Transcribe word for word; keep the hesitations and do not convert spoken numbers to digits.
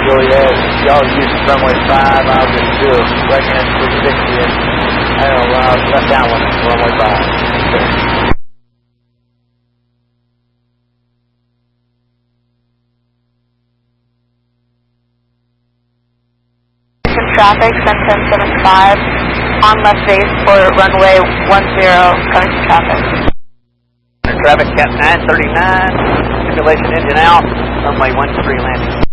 Juliet. Y'all use runway five. I'll just do a recommend three sixty and I don't know, I'll let down one runway five. Okay. Traffic, Sun ten seventy-five, on left base for runway one zero, coming to traffic. Traffic, Cap nine thirty-nine, simulation engine out, runway one three landing.